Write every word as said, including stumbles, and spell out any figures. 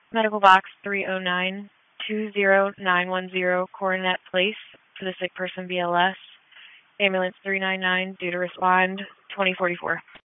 Medical box three oh nine two oh nine one zero Coronet Place for the sick person B L S. Ambulance three nine nine due to respond twenty forty-four.